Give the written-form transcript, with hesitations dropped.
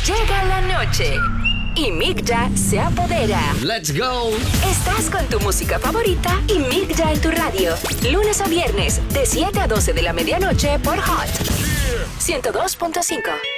Llega la noche y Migda se apodera. ¡Let's go! Estás con tu música favorita y Migda en tu radio. Lunes a viernes, de 7 a 12 de la medianoche por Hot 102.5.